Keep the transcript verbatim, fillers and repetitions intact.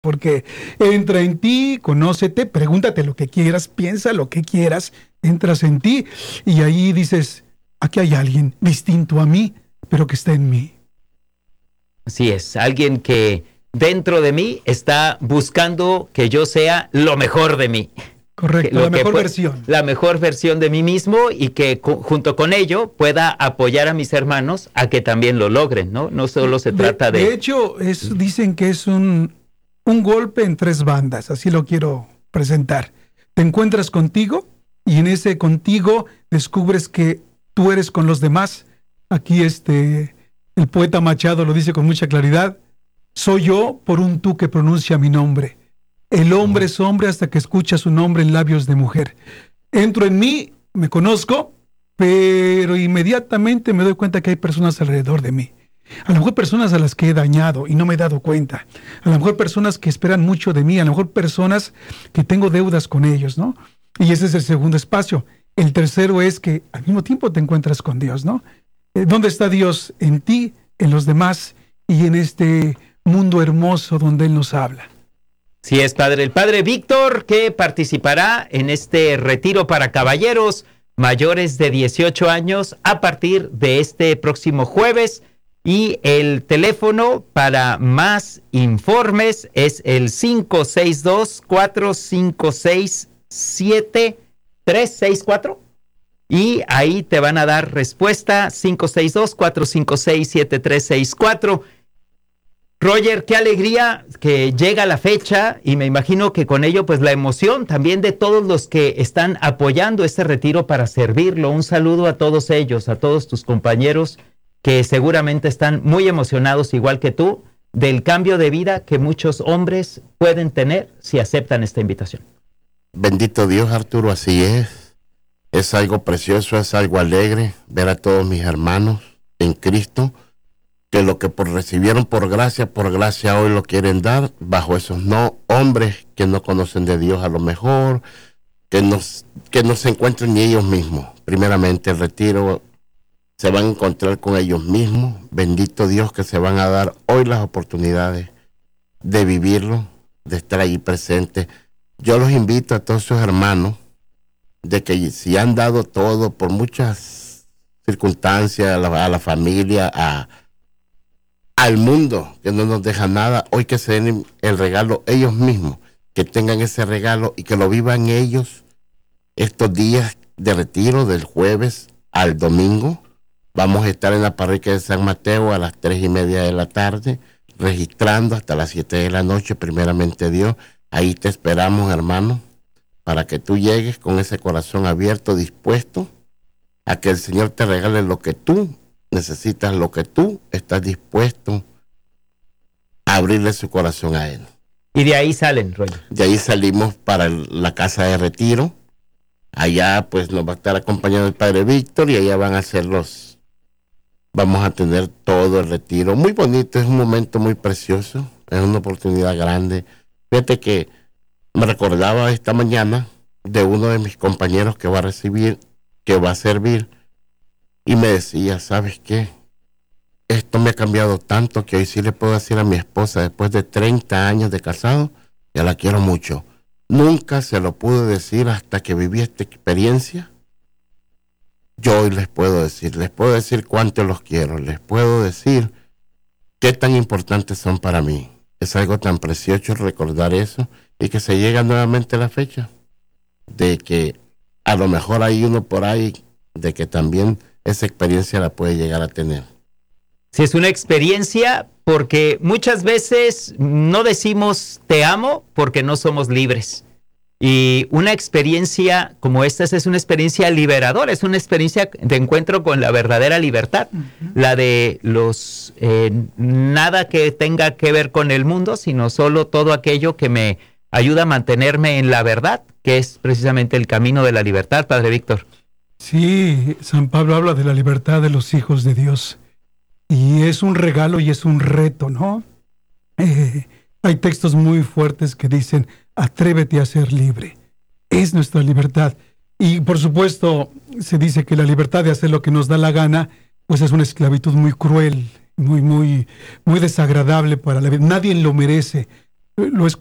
porque entra en ti, conócete, pregúntate lo que quieras, piensa lo que quieras, entras en ti y ahí dices, aquí hay alguien distinto a mí, pero que está en mí. Así es, alguien que dentro de mí está buscando que yo sea lo mejor de mí. Correcto, lo la mejor puede, versión. La mejor versión de mí mismo y que co- junto con ello pueda apoyar a mis hermanos a que también lo logren, ¿no? No solo se de, trata de... De hecho, es, dicen que es un, un golpe en tres bandas, así lo quiero presentar. Te encuentras contigo y en ese contigo descubres que tú eres con los demás. Aquí este, el poeta Machado lo dice con mucha claridad. Soy yo por un tú que pronuncia mi nombre. El hombre es hombre hasta que escucha su nombre en labios de mujer. Entro en mí, me conozco, pero inmediatamente me doy cuenta que hay personas alrededor de mí. A lo mejor personas a las que he dañado y no me he dado cuenta. A lo mejor personas que esperan mucho de mí. A lo mejor personas que tengo deudas con ellos, ¿no? Y ese es el segundo espacio. El tercero es que al mismo tiempo te encuentras con Dios, ¿no? ¿Dónde está Dios? En ti, en los demás y en este mundo hermoso donde Él nos habla. Sí es, padre. El padre Víctor, que participará en este retiro para caballeros mayores de dieciocho años a partir de este próximo jueves. Y el teléfono para más informes es el cinco seis dos, cuatro cinco seis, siete tres seis cuatro. Y ahí te van a dar respuesta cinco seis dos, cuatro cinco seis, siete tres seis cuatro. Roger, qué alegría que llega la fecha y me imagino que con ello pues la emoción también de todos los que están apoyando este retiro para servirlo. Un saludo a todos ellos, a todos tus compañeros que seguramente están muy emocionados igual que tú del cambio de vida que muchos hombres pueden tener si aceptan esta invitación. Bendito Dios, Arturo, así es. Es algo precioso, es algo alegre ver a todos mis hermanos en Cristo, que lo que por recibieron por gracia, por gracia hoy lo quieren dar, bajo esos no hombres que no conocen de Dios a lo mejor, que no, que no se encuentren ni ellos mismos. Primeramente el retiro se van a encontrar con ellos mismos. Bendito Dios que se van a dar hoy las oportunidades de vivirlo, de estar allí presentes. Yo los invito a todos sus hermanos de que si han dado todo por muchas circunstancias, a la, a la familia, a al mundo que no nos deja nada, hoy que se den el regalo ellos mismos, que tengan ese regalo y que lo vivan ellos estos días de retiro del jueves al domingo. Vamos a estar en la parroquia de San Mateo a las tres y media de la tarde, registrando hasta las siete de la noche, primeramente Dios. Ahí te esperamos, hermano, para que tú llegues con ese corazón abierto, dispuesto a que el Señor te regale lo que tú necesitas, lo que tú estás dispuesto a abrirle su corazón a Él. Y de ahí salen, Roger. De ahí salimos para el, la casa de retiro. Allá pues nos va a estar acompañando el padre Víctor y allá van a ser los, vamos a tener todo el retiro. Muy bonito, es un momento muy precioso, es una oportunidad grande. Fíjate que me recordaba esta mañana de uno de mis compañeros que va a recibir, que va a servir, y me decía, ¿sabes qué? Esto me ha cambiado tanto que hoy sí le puedo decir a mi esposa, después de treinta años de casado, ya la quiero mucho. Nunca se lo pude decir hasta que viví esta experiencia. Yo hoy les puedo decir, les puedo decir cuánto los quiero, les puedo decir qué tan importantes son para mí. Es algo tan precioso recordar eso y que se llega nuevamente la fecha de que a lo mejor hay uno por ahí de que también esa experiencia la puede llegar a tener. Sí, es una experiencia porque muchas veces no decimos te amo porque no somos libres. Y una experiencia como esta es una experiencia liberadora, es una experiencia de encuentro con la verdadera libertad, uh-huh. La de los eh, nada que tenga que ver con el mundo, sino solo todo aquello que me ayuda a mantenerme en la verdad, que es precisamente el camino de la libertad, Padre Víctor. Sí, San Pablo habla de la libertad de los hijos de Dios. Y es un regalo y es un reto, ¿no? Eh, hay textos muy fuertes que dicen, atrévete a ser libre. Es nuestra libertad. Y por supuesto, se dice que la libertad de hacer lo que nos da la gana, pues es una esclavitud muy cruel, muy, muy, muy desagradable para la vida. Nadie lo merece. lo